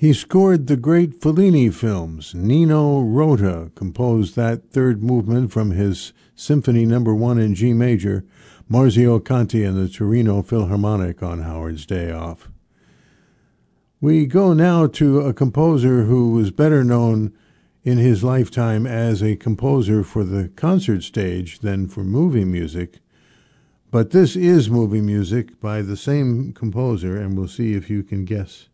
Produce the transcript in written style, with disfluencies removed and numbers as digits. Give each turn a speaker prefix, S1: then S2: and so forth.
S1: He scored the great Fellini films. Nino Rota composed that third movement from his Symphony No. 1 in G major, Marzio Conti and the Torino Philharmonic on Howard's Day Off. We go now to a composer who was better known in his lifetime as a composer for the concert stage than for movie music. But this is movie music by the same composer, and we'll see if you can guess